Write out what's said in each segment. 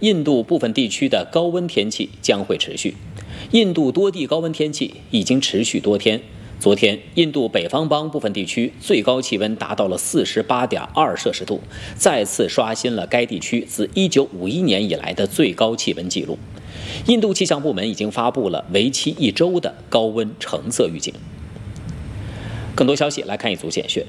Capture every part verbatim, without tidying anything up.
印度部分地区的高温天气将会持续。印度多地高温天气已经持续多天。昨天，印度北方邦部分地区最高气温达到了 四十八点二摄氏度，再次刷新了该地区自一九五一年以来的最高气温纪录。印度气象部门已经发布了为期一周的高温橙色预警。更多消息来看一组简讯。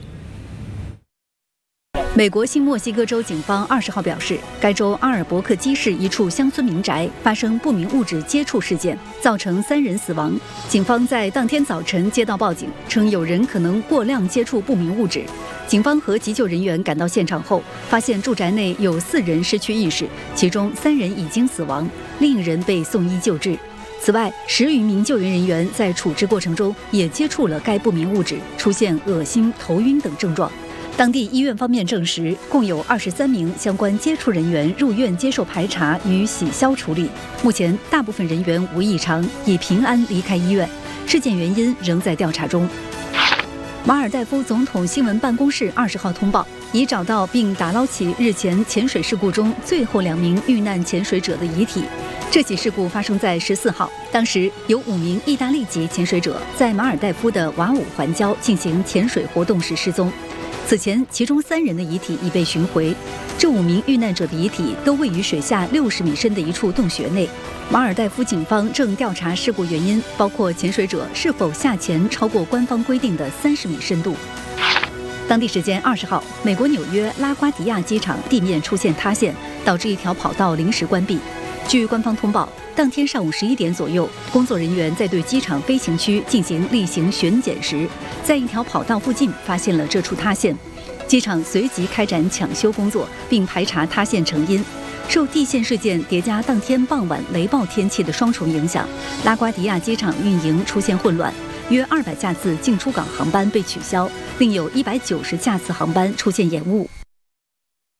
美国新墨西哥州警方二十号表示，该州阿尔伯克基市一处乡村民宅发生不明物质接触事件，造成三人死亡。警方在当天早晨接到报警，称有人可能过量接触不明物质。警方和急救人员赶到现场后，发现住宅内有四人失去意识，其中三人已经死亡，另一人被送医救治。此外，十余名救援人员在处置过程中也接触了该不明物质，出现恶心、头晕等症状。当地医院方面证实，共有二十三名相关接触人员入院接受排查与洗消处理。目前，大部分人员无异常，已平安离开医院。事件原因仍在调查中。马尔代夫总统新闻办公室二十号通报，已找到并打捞起日前潜水事故中最后两名遇难潜水者的遗体。这起事故发生在十四号，当时有五名意大利籍潜水者在马尔代夫的瓦武环礁进行潜水活动时失踪。此前，其中三人的遗体已被寻回。这五名遇难者的遗体都位于水下六十米深的一处洞穴内。马尔代夫警方正调查事故原因，包括潜水者是否下潜超过官方规定的三十米深度。当地时间二十号，美国纽约拉瓜迪亚机场地面出现塌陷，导致一条跑道临时关闭。据官方通报，当天上午十一点左右，工作人员在对机场飞行区进行例行巡检时，在一条跑道附近发现了这处塌陷。机场随即开展抢修工作，并排查塌陷成因。受地陷事件叠加当天傍晚雷暴天气的双重影响，拉瓜迪亚机场运营出现混乱，约二百架次进出港航班被取消，另有一百九十架次航班出现延误。